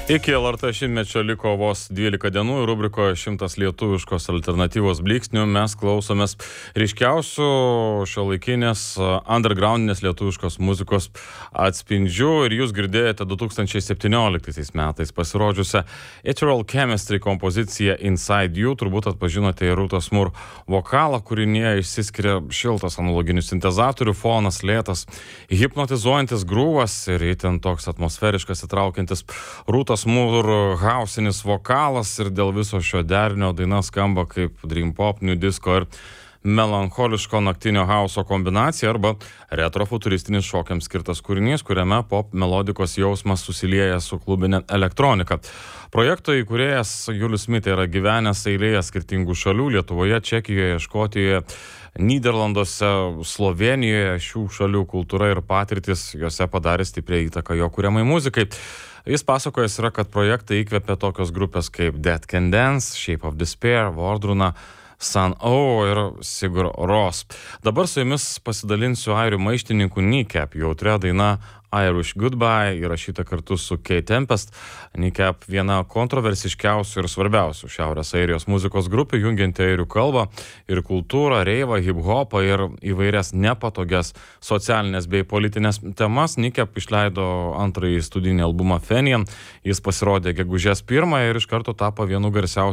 Iki LRT šimtmečio liko vos 12 dienų ir rubrikoje 100 lietuviškos alternatyvos blyksnių mes klausomės ryškiausių šiuolaikinės undergroundinės lietuviškos muzikos atspindžių ir jūs girdėjote 2017 metais pasirodžiusią Ethereal Chemistry kompoziciją Inside You, turbūt atpažinote ir Rūtos Mur vokalą, kūrinyje išsiskiria šiltas analoginių sintezatorių fonas, lėtas, hipnotizuojantis grūvas ir itin toks atmosferiškas įtraukiantis Rūtos Mur hausinis vokalas ir dėl viso šio derinio daina skamba kaip dream pop, new disco ir melancholiško naktinio hauso kombinacija arba retrofuturistinis šokiams skirtas kūrinys, kuriame pop melodikos jausmas susilieja su klubinė elektronika. Projekto įkūrėjas Julius Mitė yra gyvenęs eilėje skirtingų šalių – Lietuvoje, Čekijoje, Škotijoje, Nyderlanduose, Slovenijoje. Šių šalių kultūra ir patirtis jose padarė stiprią įtaką jo kuriamai muzikai. Jis pasakojęs yra, kad projektą įkvėpė tokios grupės kaip Dead Can Dance, Shape of Despair, Vordruna, Sun O ir Sigur Rós. Dabar su jumis pasidalinsiu airių maištininkų Kneecap jautria daina Irish Goodbye, įrašyta kartu su Kate Tempest. Kneecap viena kontroversiškiausių ir svarbiausių Šiaurės Airijos muzikos grupių, jungianti airių kalbą ir kultūrą, reivą, hip-hopą ir įvairias nepatogias socialinės bei politinės temas. Kneecap išleido antrąjį studijinį albumą Fenian. Jis pasirodė gegužės 1 ir iš karto tapo vienu garsiausių